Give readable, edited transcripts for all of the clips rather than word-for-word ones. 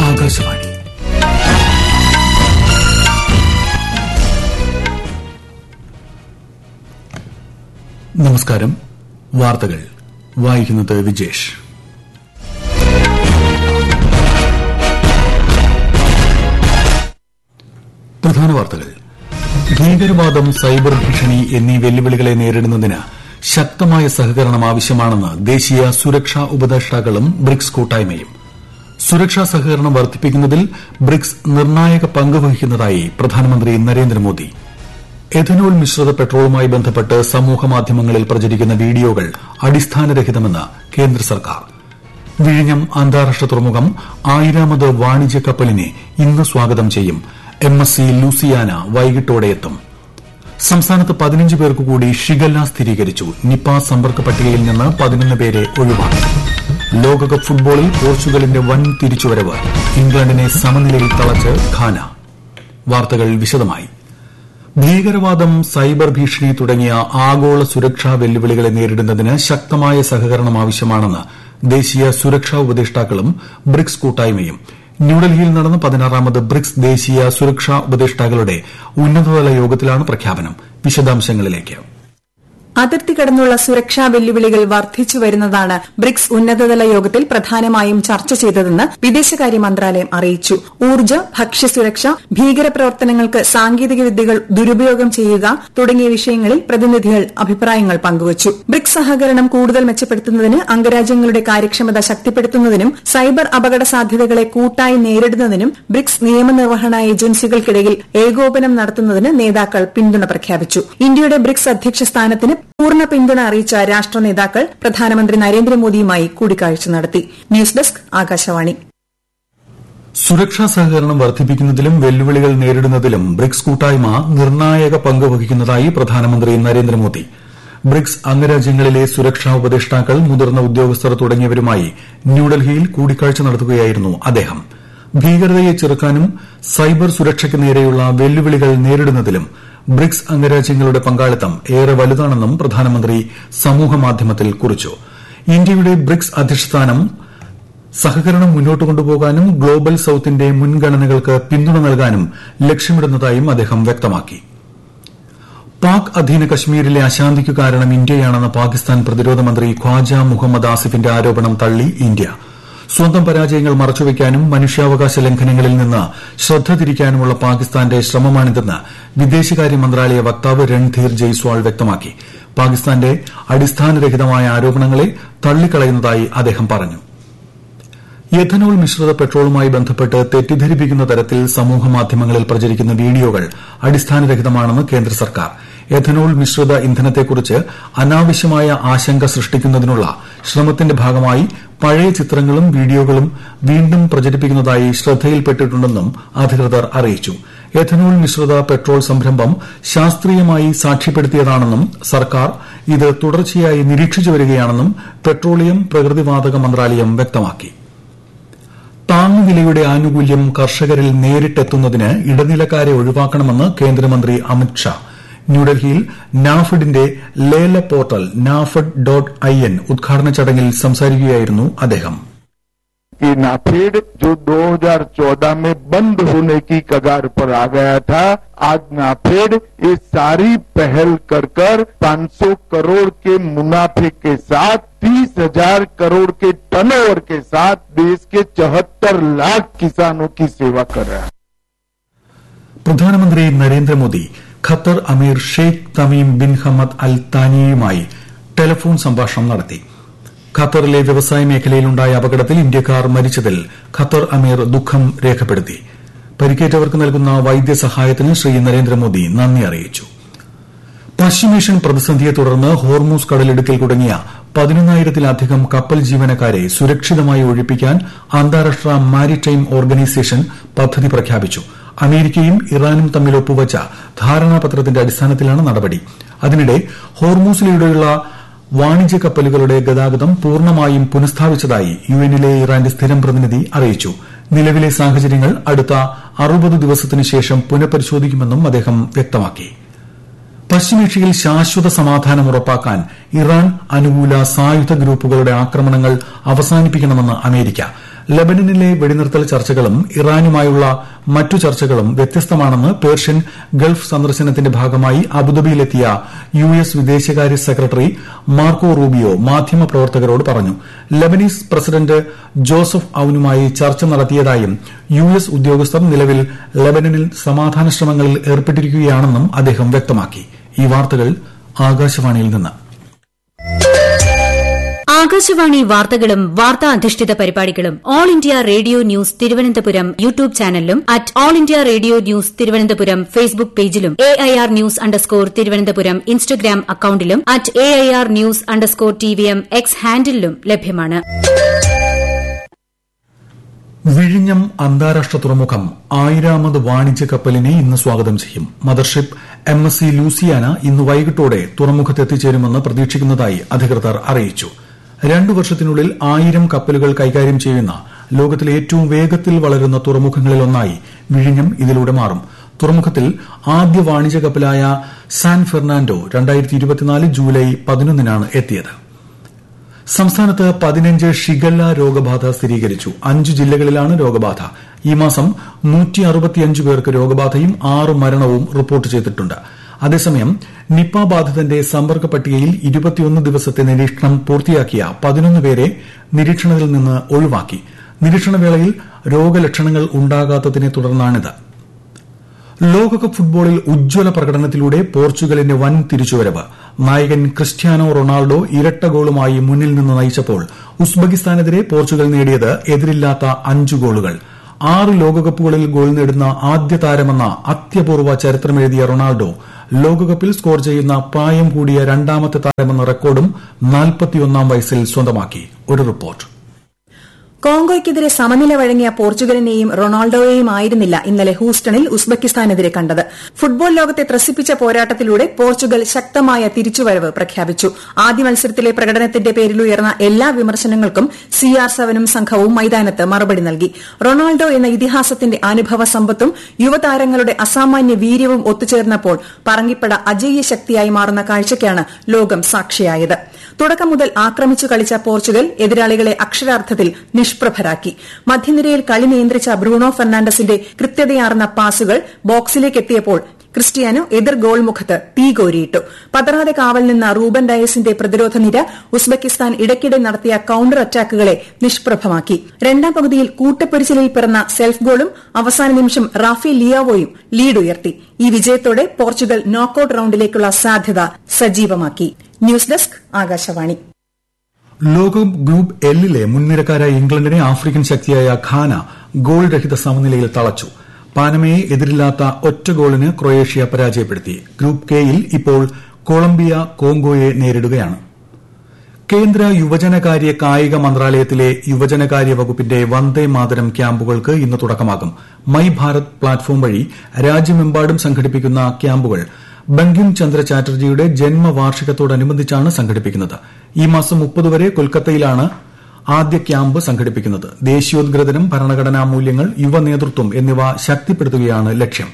ആകാശവാണി. നമസ്കാരം. വാർത്തകൾ വായിക്കുന്നത് വിജേഷ്. പ്രധാന വാർത്തകൾ. ഭീകരവാദം, സൈബർ ഭീഷണി എന്നീ വെല്ലുവിളികളെ നേരിടുന്നതിന് ശക്തമായ സഹകരണം ആവശ്യമാണെന്ന് ദേശീയ സുരക്ഷാ ഉപദേഷ്ടാക്കളും ബ്രിക്സ് കൂട്ടായ്മയും. സുരക്ഷാ സഹകരണം വർദ്ധിപ്പിക്കുന്നതിൽ ബ്രിക്സ് നിർണായക പങ്ക് വഹിക്കുന്നതായി പ്രധാനമന്ത്രി നരേന്ദ്രമോദി. എഥനോൾ മിശ്രിത പെട്രോളുമായി ബന്ധപ്പെട്ട് സമൂഹമാധ്യമങ്ങളിൽ പ്രചരിക്കുന്ന വീഡിയോകൾ അടിസ്ഥാനരഹിതമെന്ന് കേന്ദ്ര സർക്കാർ. വിഴിഞ്ഞം അന്താരാഷ്ട്ര തുറമുഖം 1000ാമത് വാണിജ്യ കപ്പലിനെ ഇന്ന് സ്വാഗതം ചെയ്യും. MSC ലൂസിയാന വൈകിട്ടോടെ എത്തും. സംസ്ഥാനത്ത് 15 പേർക്ക് കൂടി ഷിഗല്ല സ്ഥിരീകരിച്ചു. നിപ സമ്പർക്ക പട്ടികയിൽ നിന്ന് 11 പേരെ ഒഴിവാക്കി. ലോകകപ്പ് ഫുട്ബോളിൽ പോർച്ചുഗലിന്റെ വൻ തിരിച്ചുവരവ്. ഇംഗ്ലണ്ടിനെ സമനിലയിൽ തളച്ച് ഘാന. വാർത്തകൾ വിശദമായി. ഭീകരവാദം, സൈബർ ഭീഷണി തുടങ്ങിയ ആഗോള സുരക്ഷാ വെല്ലുവിളികളെ നേരിടുന്നതിന് ശക്തമായ സഹകരണം ആവശ്യമാണെന്ന് ദേശീയ സുരക്ഷാ ഉപദേഷ്ടാക്കളും ബ്രിക്സ് കൂട്ടായ്മയും. ന്യൂഡൽഹിയിൽ നടന്ന 16ാമത് ബ്രിക്സ് ദേശീയ സുരക്ഷാ ഉപദേഷ്ടാക്കളുടെ ഉന്നതതല യോഗത്തിലാണ് പ്രഖ്യാപനം. വിശദാംശങ്ങളിലേക്ക്. അതിർത്തി കടന്നുള്ള സുരക്ഷാ വെല്ലുവിളികൾ വർദ്ധിച്ചുവരുന്നതാണ് ബ്രിക്സ് ഉന്നതതല യോഗത്തിൽ പ്രധാനമായും ചർച്ച ചെയ്തതെന്ന് വിദേശകാര്യ മന്ത്രാലയം അറിയിച്ചു. ഊർജ്ജ, ഭക്ഷ്യസുരക്ഷ, ഭീകരപ്രവർത്തനങ്ങൾക്ക് സാങ്കേതിക വിദ്യകൾ ദുരുപയോഗം ചെയ്യുക തുടങ്ങിയ വിഷയങ്ങളിൽ പ്രതിനിധികൾ അഭിപ്രായങ്ങൾ പങ്കുവച്ചു. ബ്രിക്സ് സഹകരണം കൂടുതൽ മെച്ചപ്പെടുത്തുന്നതിന്, അംഗരാജ്യങ്ങളുടെ കാര്യക്ഷമത ശക്തിപ്പെടുത്തുന്നതിനും സൈബർ അപകട സാധ്യതകളെ കൂട്ടായി നേരിടുന്നതിനും ബ്രിക്സ് നിയമനിർവഹണ ഏജൻസികൾക്കിടയിൽ ഏകോപനം നടത്തുന്നതിന് നേതാക്കൾ പിന്തുണ പ്രഖ്യാപിച്ചു. ഇന്ത്യയുടെ ബ്രിക്സ് അധ്യക്ഷ സ്ഥാനത്തിന് പൂർണ്ണ പിന്തുണ അറിയിച്ച രാഷ്ട്ര നേതാക്കൾ പ്രധാനമന്ത്രി നരേന്ദ്രമോദിയുമായി കൂടിക്കാഴ്ച നടത്തി. News desk, Akashvani. സുരക്ഷാ സഹകരണം വർദ്ധിപ്പിക്കുന്നതിലും വെല്ലുവിളികൾ നേരിടുന്നതിലും ബ്രിക്സ് കൂട്ടായ്മ നിർണായക പങ്ക് വഹിക്കുന്നതായി പ്രധാനമന്ത്രി നരേന്ദ്രമോദി. ബ്രിക്സ് അംഗരാജ്യങ്ങളിലെ സുരക്ഷാ ഉപദേഷ്ടാക്കൾ, മുതിർന്ന ഉദ്യോഗസ്ഥർ തുടങ്ങിയവരുമായി ന്യൂഡൽഹിയിൽ കൂടിക്കാഴ്ച നടത്തുകയായിരുന്നു അദ്ദേഹം. ഭീകരതയെ ചെറുക്കാനും സൈബർ സുരക്ഷയ്ക്ക് നേരെയുള്ള വെല്ലുവിളികൾ നേരിടുന്നതിലും ബ്രിക്സ് അംഗരാജ്യങ്ങളുടെ പങ്കാളിത്തം ഏറെ വലുതാണെന്നും പ്രധാനമന്ത്രി സമൂഹമാധ്യമത്തിൽ കുറിച്ചു. ഇന്ത്യയുടെ ബ്രിക്സ് അധ്യക്ഷസ്ഥാനം സഹകരണം മുന്നോട്ട് കൊണ്ടുപോകാനും ഗ്ലോബൽ സൌത്തിന്റെ മുൻഗണനകൾക്ക് പിന്തുണ നൽകാനും ലക്ഷ്യമിടുന്നതായും അദ്ദേഹം വ്യക്തമാക്കി. പാക് അധീന കശ്മീരിലെ അശാന്തിക്കു കാരണം ഇന്ത്യയാണെന്ന പാകിസ്ഥാൻ പ്രതിരോധ മന്ത്രി ഖ്വാജ മുഹമ്മദ് ആസിഫിന്റെ ആരോപണം തള്ളി ഇന്ത്യ. സ്വന്തം പരാജയങ്ങൾ മറച്ചുവെക്കാനും മനുഷ്യാവകാശ ലംഘനങ്ങളിൽ നിന്ന് ശ്രദ്ധ തിരിക്കാനുമുള്ള പാകിസ്ഥാന്റെ ശ്രമമാണിതെന്ന് വിദേശകാര്യ മന്ത്രാലയ വക്താവ് രൺധീർ ജയ്സ്വാൾ വ്യക്തമാക്കി. പാകിസ്ഥാന്റെ അടിസ്ഥാനരഹിതമായ ആരോപണങ്ങളെ തള്ളിക്കളയുന്നതായി അദ്ദേഹം പറഞ്ഞു. എഥനോൾ മിശ്രിത പെട്രോളുമായി ബന്ധപ്പെട്ട് തെറ്റിദ്ധരിപ്പിക്കുന്ന തരത്തിൽ സമൂഹമാധ്യമങ്ങളിൽ പ്രചരിക്കുന്ന വീഡിയോകൾ അടിസ്ഥാനരഹിതമാണെന്ന് കേന്ദ്ര സർക്കാർ. എഥനോൾ മിശ്രിത ഇന്ധനത്തെക്കുറിച്ച് അനാവശ്യമായ ആശങ്ക സൃഷ്ടിക്കുന്നതിനുള്ള ശ്രമത്തിന്റെ ഭാഗമായി പഴയ ചിത്രങ്ങളും വീഡിയോകളും വീണ്ടും പ്രചരിപ്പിക്കുന്നതായി ശ്രദ്ധയിൽപ്പെട്ടിട്ടുണ്ടെന്നും അധികൃതർ അറിയിച്ചു. എഥനോൾ മിശ്രിത പെട്രോൾ സംരംഭം ശാസ്ത്രീയമായി സാക്ഷ്യപ്പെടുത്തിയതാണെന്നും സർക്കാർ ഇത് തുടർച്ചയായി നിരീക്ഷിച്ചുവരികയാണെന്നും പെട്രോളിയം പ്രകൃതിവാതക മന്ത്രാലയം വ്യക്തമാക്കി. താങ്ങുവിലയുടെ ആനുകൂല്യം കർഷകരിൽ നേരിട്ടെത്തുന്നതിന് ഇടനിലക്കാരെ ഒഴിവാക്കണമെന്ന് കേന്ദ്രമന്ത്രി അമിത്ഷാ. ന്യൂഡൽഹിയിൽ നാഫെഡിന്റെ ലേല പോർട്ടൽ nafed.in ഉദ്ഘാടന ചടങ്ങിൽ സംസാരിക്കുകയായിരുന്നു അദ്ദേഹം. नाफेड जो 2014 में बंद होने की कगार पर आ गया था, आज नाफेड ये सारी पहल कर 500 करोड़ के मुनाफे के साथ 30,000 करोड़ के टर्नओवर के साथ देश के 74 लाख किसानों की सेवा कर रहा है. പ്രധാനമന്ത്രി നരേന്ദ്രമോദി ഖത്തർ അമീർ Sheikh Tamim bin Hamad Al താനിയുമായി telephone സംഭാഷണം നടത്തി. ഖത്തറിലെ വ്യവസായ മേഖലയിലുണ്ടായ അപകടത്തിൽ ഇന്ത്യക്കാർ മരിച്ചതിൽ ഖത്തർ അമീർ ദുഃഖം രേഖപ്പെടുത്തി. പരിക്കേറ്റവർക്ക് നൽകുന്ന വൈദ്യസഹായത്തിന് ശ്രീ നരേന്ദ്രമോദി നന്ദി അറിയിച്ചു. പശ്ചിമേഷ്യൻ പ്രതിസന്ധിയെ തുടർന്ന് ഹോർമൂസ് കടലിടുക്കിൽ കുടുങ്ങിയ 11,000-ലധികം കപ്പൽ ജീവനക്കാരെ സുരക്ഷിതമായി ഒഴിപ്പിക്കാൻ അന്താരാഷ്ട്ര മാരിടൈം ഓർഗനൈസേഷൻ പദ്ധതി പ്രഖ്യാപിച്ചു. അമേരിക്കയും ഇറാനും തമ്മിൽ ഒപ്പുവച്ച ധാരണാപത്രത്തിന്റെ അടിസ്ഥാനത്തിലാണ് നടപടി. അതിനിടെ ഹോർമൂസിലൂടെയുള്ള വാണിജ്യ കപ്പലുകളുടെ ഗതാഗതം പൂർണ്ണമായും പുനഃസ്ഥാപിച്ചതായി യുഎന്നിലെ ഇറാന്റെ സ്ഥിരം പ്രതിനിധി അറിയിച്ചു. നിലവിലെ സാഹചര്യങ്ങൾ അടുത്ത 60 ദിവസത്തിനു ശേഷം പുനഃപരിശോധിക്കുമെന്നും അദ്ദേഹം വ്യക്തമാക്കി. പശ്ചിമേഷ്യയിൽ ശാശ്വത സമാധാനം ഉറപ്പാക്കാൻ ഇറാൻ അനുകൂല സായുധ ഗ്രൂപ്പുകളുടെ ആക്രമണങ്ങൾ അവസാനിപ്പിക്കണമെന്ന് അമേരിക്ക. ലബനനിലെ വെടിനിർത്തൽ ചർച്ചകളും ഇറാനുമായുള്ള മറ്റു ചർച്ചകളും വ്യത്യസ്തമാണെന്ന് പേർഷ്യൻ ഗൾഫ് സന്ദർശനത്തിന്റെ ഭാഗമായി അബുദാബിയിലെത്തിയ യുഎസ് വിദേശകാര്യ സെക്രട്ടറി മാർക്കോ റൂബിയോ മാധ്യമപ്രവർത്തകരോട് പറഞ്ഞു. ലബനീസ് പ്രസിഡന്റ് ജോസഫ് ഔനുമായി ചർച്ച നടത്തിയതായും യുഎസ് ഉദ്യോഗസ്ഥർ നിലവിൽ ലബനനിൽ സമാധാന ശ്രമങ്ങളിൽ ഏർപ്പെട്ടിരിക്കുകയാണെന്നും അദ്ദേഹം വ്യക്തമാക്കി. ഈ വാർത്തകൾ ആകാശവാണിയിൽ നിന്ന്. ആകാശവാണി വാർത്തകളും വാർത്താ അധിഷ്ഠിത പരിപാടികളും all India radio news Thiruvananthapuram YouTube ചാനലിലും at all India radio news Thiruvananthapuram Facebook പേജിലും AIR ന്യൂസ് _ ഇൻസ്റ്റഗ്രാം അക്കൌണ്ടിലും അറ്റ് AIR ന്യൂസ് _ എക്സ് ഹാൻഡിലും ലഭ്യമാണ്. വിഴിഞ്ഞം അന്താരാഷ്ട്ര തുറമുഖം 1000ാമത് വാണിജ്യ കപ്പലിനെ ഇന്ന് സ്വാഗതം ചെയ്യും. മദർഷിപ്പ് MSC ലൂസിയാന ഇന്ന് വൈകിട്ടോടെ തുറമുഖത്തെത്തിച്ചേരുമെന്ന് പ്രതീക്ഷിക്കുന്നതായി അധികൃതർ അറിയിച്ചു. 2 വർഷത്തിനുള്ളിൽ 1000 കപ്പലുകൾ കൈകാര്യം ചെയ്യുന്ന ലോകത്തിലെ ഏറ്റവും വേഗത്തിൽ വളരുന്ന തുറമുഖങ്ങളിലൊന്നായി വിഴിഞ്ഞം ഇതിലൂടെ മാറും. തുറമുഖത്തിൽ ആദ്യ വാണിജ്യ കപ്പലായ സാൻ ഫെർണാൻഡോ 2024 ജൂലൈ 11-നാണ് എത്തിയത്. സംസ്ഥാനത്ത് 15 ഷിഗല്ല രോഗബാധ സ്ഥിരീകരിച്ചു. 5 ജില്ലകളിലാണ് രോഗബാധ. ഈ മാസം 165 പേർക്ക് രോഗബാധയും 6 മരണവും റിപ്പോർട്ട് ചെയ്തിട്ടുണ്ട്. അതേസമയം നിപ ബാധിതന്റെ സമ്പർക്ക പട്ടികയിൽ 21 ദിവസത്തെ നിരീക്ഷണം പൂർത്തിയാക്കിയ 11 പേരെ നിരീക്ഷണത്തിൽ നിന്ന് ഒഴിവാക്കി. നിരീക്ഷണവേളയിൽ രോഗലക്ഷണങ്ങൾ ഉണ്ടാകാത്തതിനെ തുടർന്നാണിത്. ലോകകപ്പ് ഫുട്ബോളിൽ ഉജ്ജ്വല പ്രകടനത്തിലൂടെ പോർച്ചുഗലിന്റെ വൻ തിരിച്ചുവരവ്. നായകൻ ക്രിസ്റ്റ്യാനോ റൊണാൾഡോ ഇരട്ട ഗോളുമായി മുന്നിൽ നിന്ന് നയിച്ചപ്പോൾ ഉസ്ബെക്കിസ്ഥാനെതിരെ പോർച്ചുഗൽ നേടിയത് എതിരില്ലാത്ത 5 ഗോളുകൾ. 6 ലോകകപ്പുകളിൽ ഗോൾ നേടുന്ന ആദ്യ താരമെന്ന അത്യപൂർവ ചരിത്രമെഴുതിയ റൊണാൾഡോ ലോകകപ്പിൽ സ്കോർ ചെയ്യുന്ന പ്രായം കൂടിയ രണ്ടാമത്തെ താരമെന്ന റെക്കോർഡും 41-ാം വയസ്സിൽ സ്വന്തമാക്കി. ഒരു റിപ്പോർട്ട്. കോങ്കോയ്ക്കെതിരെ സമനില വഴങ്ങിയ പോർച്ചുഗലിനെയും റൊണാൾഡോയെയും ആയിരുന്നില്ല ഇന്നലെ ഹൂസ്റ്റണിൽ ഉസ്ബെക്കിസ്ഥാനെതിരെ കണ്ടത്. ഫുട്ബോൾ ലോകത്തെ ത്രസിപ്പിച്ച പോരാട്ടത്തിലൂടെ പോർച്ചുഗൽ ശക്തമായ തിരിച്ചുവരവ് പ്രഖ്യാപിച്ചു. ആദ്യ മത്സരത്തിലെ പ്രകടനത്തിന്റെ പേരിലുയർന്ന എല്ലാ വിമർശനങ്ങൾക്കും CR7 സംഘവും മൈതാനത്ത് മറുപടി നൽകി. റൊണാൾഡോ എന്ന ഇതിഹാസത്തിന്റെ അനുഭവ സമ്പത്തും യുവതാരങ്ങളുടെ അസാമാന്യ വീര്യവും ഒത്തുചേർന്നപ്പോൾ പറങ്കിപ്പട അജയ്യ ശക്തിയായി മാറുന്ന കാഴ്ചയ്ക്കാണ് ലോകം സാക്ഷിയായത്. തുടക്കം മുതൽ ആക്രമിച്ചു കളിച്ച പോർച്ചുഗൽ എതിരാളികളെ അക്ഷരാർത്ഥത്തിൽ നിഷ്പ്രഭരാക്കി. മധ്യനിരയിൽ കളി നിയന്ത്രിച്ച ബ്രൂണോ ഫെർണാണ്ടസിന്റെ കൃത്യതയാർന്ന പാസുകൾ ബോക്സിലേക്കെത്തിയപ്പോൾ ക്രിസ്റ്റ്യാനോ എതിർ ഗോൾ മുഖത്ത് തീകോരിയിട്ടു. പതറാതെ കാവൽ നിന്ന റൂബൻ ഡയസിന്റെ പ്രതിരോധ നിര ഉസ്ബെക്കിസ്ഥാൻ ഇടയ്ക്കിടെ നടത്തിയ കൌണ്ടർ അറ്റാക്കുകളെ നിഷ്പ്രഭമാക്കി. രണ്ടാം പകുതിയിൽ കൂട്ടപ്പൊരിച്ചിലിൽ പിറന്ന സെൽഫ് ഗോളും അവസാന നിമിഷം റാഫേൽ ലിയാവോയും ലീഡ് ഉയർത്തി. ഈ വിജയത്തോടെ പോർച്ചുഗൽ നോക്കൌട്ട് റൌണ്ടിലേക്കുള്ള സാധ്യത സജീവമാക്കി. News desk Akashvani. ലോകകപ്പ് ഗ്രൂപ്പ് എല്ലിലെ മുൻനിരക്കാരായ ഇംഗ്ലണ്ടിനെ ആഫ്രിക്കൻ ശക്തിയായ ഘാന ഗോൾ രഹിത സമനിലയിൽ തളച്ചു. പാനമയെ എതിരില്ലാത്ത ഒറ്റ ഗോളിന് ക്രൊയേഷ്യ പരാജയപ്പെടുത്തി. ഗ്രൂപ്പ് കെയിൽ ഇപ്പോൾ കൊളംബിയ കോങ്കോയെ നേരിടുകയാണ്. കേന്ദ്ര യുവജനകാര്യ കായിക മന്ത്രാലയത്തിലെ യുവജനകാര്യ വകുപ്പിന്റെ വന്ദേ മാതരം ക്യാമ്പുകൾക്ക് ഇന്ന് തുടക്കമാകും. മൈ ഭാരത് പ്ലാറ്റ്ഫോം വഴി രാജ്യമെമ്പാടും സംഘടിപ്പിക്കുന്ന ക്യാമ്പുകൾ ബങ്കിം ചന്ദ്ര ചാറ്റർജിയുടെ ജന്മവാർഷികത്തോടനുബന്ധിച്ചാണ് സംഘടിപ്പിക്കുന്നത്. ഈ മാസം 30 വരെ കൊൽക്കത്തയിലാണ് ആദ്യ ക്യാമ്പ് സംഘടിപ്പിക്കുന്നത്. ദേശീയോദ്ഗ്രഥനം, ഭരണഘടനാ മൂല്യങ്ങൾ, യുവ നേതൃത്വം എന്നിവ ശക്തിപ്പെടുത്തുകയാണ് ലക്ഷ്യം.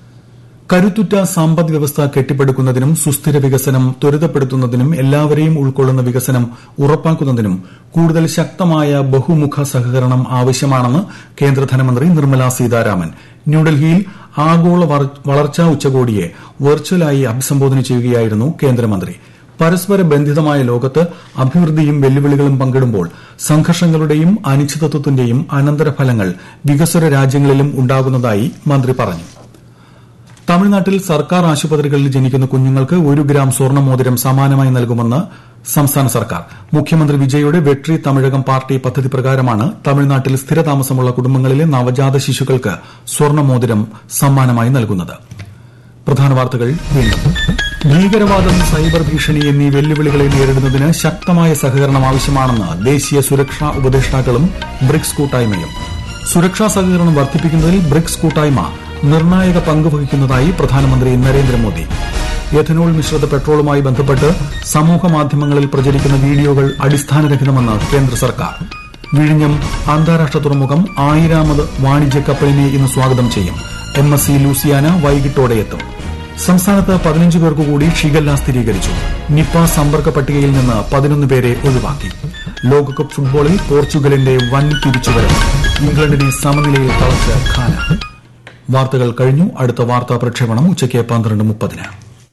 കരുത്തുറ്റ സമ്പദ് വ്യവസ്ഥ കെട്ടിപ്പടുക്കുന്നതിനും സുസ്ഥിര വികസനം ത്വരിതപ്പെടുത്തുന്നതിനും എല്ലാവരെയും ഉൾക്കൊള്ളുന്ന വികസനം ഉറപ്പാക്കുന്നതിനും കൂടുതൽ ശക്തമായ ബഹുമുഖ സഹകരണം ആവശ്യമാണെന്ന് കേന്ദ്ര ധനമന്ത്രി നിർമ്മല സീതാരാമൻ ന്യൂഡൽഹിയിൽ ആഗോള വളർച്ചാ ഉച്ചകോടിയെ വെർച്വലായി അഭിസംബോധന ചെയ്യുകയായിരുന്നു കേന്ദ്രമന്ത്രി. പരസ്പര ബന്ധിതമായ ലോകത്ത് അഭിവൃദ്ധിയും വെല്ലുവിളികളും പങ്കിടുമ്പോൾ സംഘർഷങ്ങളുടെയും അനിശ്ചിതത്വത്തിന്റെയും അനന്തരഫലങ്ങൾ വികസ്വര രാജ്യങ്ങളിലും ഉണ്ടാകുന്നതായി മന്ത്രി പറഞ്ഞു. തമിഴ്നാട്ടിൽ സർക്കാർ ആശുപത്രികളിൽ ജനിക്കുന്ന കുഞ്ഞുങ്ങൾക്ക് 1 ഗ്രാം സ്വർണ്ണമോതിരം സമ്മാനമായി നൽകുമെന്ന് സംസ്ഥാന സർക്കാർ. മുഖ്യമന്ത്രി വിജയുടെ വെട്രി തമിഴകം പാർട്ടി പദ്ധതി പ്രകാരമാണ് തമിഴ്നാട്ടിൽ സ്ഥിരതാമസമുള്ള കുടുംബങ്ങളിലെ നവജാത ശിശുക്കൾക്ക് സ്വർണ്ണമോതിരം സമ്മാനമായി നൽകുന്നത്. പ്രധാന വാർത്തകൾ വീണ്ടും. ഭീകരവാദം, സൈബർ ഭീഷണി എന്നീ വെല്ലുവിളികളെ നേരിടുന്നതിന് ശക്തമായ സഹകരണം ആവശ്യമാണെന്ന് ദേശീയ സുരക്ഷാ ഉപദേഷ്ടാക്കളും ബ്രിക്സ് കൂട്ടായ്മയും. സുരക്ഷാ സഹകരണം വർദ്ധിപ്പിക്കുന്നതിൽ ബ്രിക്സ് കൂട്ടായ്മ നിർണായക പങ്ക് വഹിക്കുന്നതായി പ്രധാനമന്ത്രി നരേന്ദ്രമോദി. എഥനോൾ മിശ്രിത പെട്രോളുമായി ബന്ധപ്പെട്ട് സമൂഹമാധ്യമങ്ങളിൽ പ്രചരിക്കുന്ന വീഡിയോകൾ അടിസ്ഥാനരഹിതമെന്ന് കേന്ദ്ര സർക്കാർ. വിഴിഞ്ഞം അന്താരാഷ്ട്ര തുറമുഖം 1000ാമത് വാണിജ്യ കപ്പലിനെ ഇന്ന് സ്വാഗതം ചെയ്യും. MSC ലൂസിയാന വൈകിട്ടോടെ എത്തും. സംസ്ഥാനത്ത് 15 പേർക്കുകൂടി ഷിഗല്ല സ്ഥിരീകരിച്ചു. നിപ സമ്പർക്ക പട്ടികയിൽ നിന്ന് 11 പേരെ ഒഴിവാക്കി. ലോകകപ്പ് ഫുട്ബോളിൽ പോർച്ചുഗലിന്റെ വൻ തിരിച്ചുവരവ്. ഇംഗ്ലണ്ടിനെ സമനിലയിൽ തളച്ച ഘാന. വാർത്തകൾ കഴിഞ്ഞു. അടുത്ത വാർത്താ പ്രക്ഷേപണം ഉച്ചയ്ക്ക് 12:30.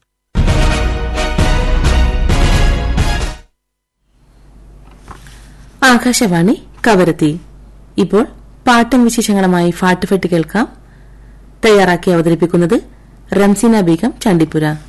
ആകാശവാണി കവരത്തി. ഇപ്പോൾ പാട്ടും വിശേഷങ്ങളുമായി ഫാട്ടുഫെട്ട് കേൾക്കാം. തയ്യാറാക്കി അവതരിപ്പിക്കുന്നത് റംസീന ബീഗം ചണ്ടിപ്പുര.